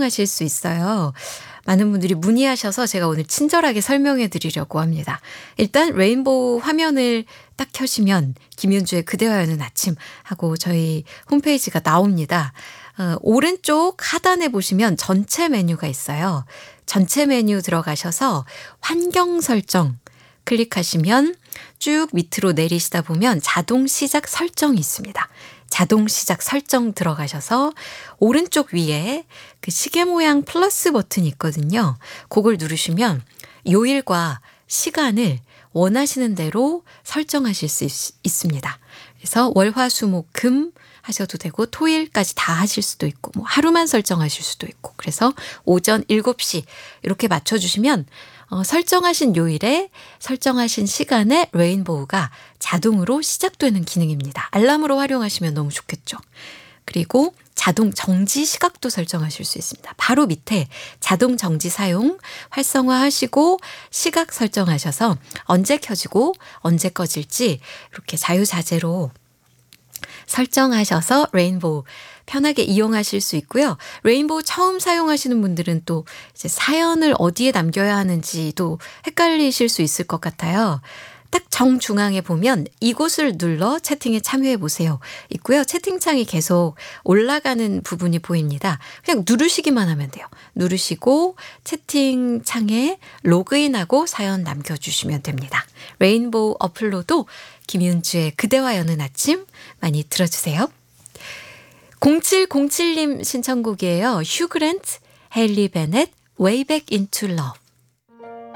사용하실 수 있어요. 많은 분들이 문의하셔서 제가 오늘 친절하게 설명해 드리려고 합니다. 일단 레인보우 화면을 딱 켜시면 김윤주의 그대와 여는 아침 하고 저희 홈페이지가 나옵니다. 오른쪽 하단에 보시면 전체 메뉴가 있어요. 전체 메뉴 들어가셔서 환경 설정 클릭하시면 쭉 밑으로 내리시다 보면 자동 시작 설정이 있습니다. 자동 시작 설정 들어가셔서 오른쪽 위에 그 시계 모양 플러스 버튼이 있거든요. 그걸 누르시면 요일과 시간을 원하시는 대로 설정하실 수 있습니다. 그래서 월, 화, 수, 목, 금 하셔도 되고 토일까지 다 하실 수도 있고 뭐 하루만 설정하실 수도 있고 그래서 오전 7시 이렇게 맞춰주시면 설정하신 요일에 설정하신 시간에 레인보우가 자동으로 시작되는 기능입니다. 알람으로 활용하시면 너무 좋겠죠. 그리고 자동 정지 시각도 설정하실 수 있습니다. 바로 밑에 자동 정지 사용 활성화하시고 시각 설정하셔서 언제 켜지고 언제 꺼질지 이렇게 자유자재로 설정하셔서 레인보우 편하게 이용하실 수 있고요. 레인보우 처음 사용하시는 분들은 또 이제 사연을 어디에 남겨야 하는지도 헷갈리실 수 있을 것 같아요. 딱 정중앙에 보면 이곳을 눌러 채팅에 참여해 보세요. 있고요. 채팅창이 계속 올라가는 부분이 보입니다. 그냥 누르시기만 하면 돼요. 누르시고 채팅창에 로그인하고 사연 남겨주시면 됩니다. 레인보우 어플로도 김윤주의 그대와 여는 아침 많이 들어주세요. 0707님 신청곡이에요. 휴 그랜트, 헤일리 베넷, Way Back Into Love.